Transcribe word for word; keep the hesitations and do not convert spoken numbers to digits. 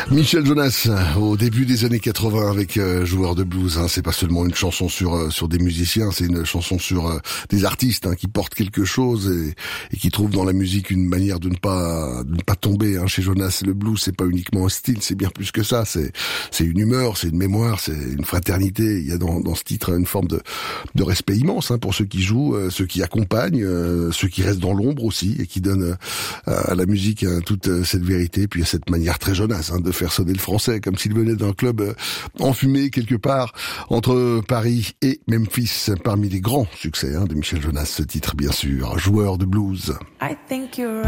Michel Jonas, au début des années quatre-vingts avec euh, Joueur de blues, hein, c'est pas seulement une chanson sur euh, sur des musiciens, c'est une chanson sur euh, des artistes hein, qui portent quelque chose et, et qui trouvent dans la musique une manière de ne pas de ne pas tomber. Hein. Chez Jonas, le blues c'est pas uniquement un style, c'est bien plus que ça. C'est c'est une humeur, c'est une mémoire, c'est une fraternité. Il y a dans dans ce titre une forme de de respect immense hein, pour ceux qui jouent, euh, ceux qui accompagnent, euh, ceux qui restent dans l'ombre aussi et qui donnent euh, à la musique hein, toute euh, cette vérité. Puis à cette manière très Jonas hein, de faire sonner le français comme s'il venait d'un club euh, enfumé quelque part entre Paris et Memphis, parmi les grands succès hein, de Michel Jonas, ce titre bien sûr, Joueur de blues. I think you're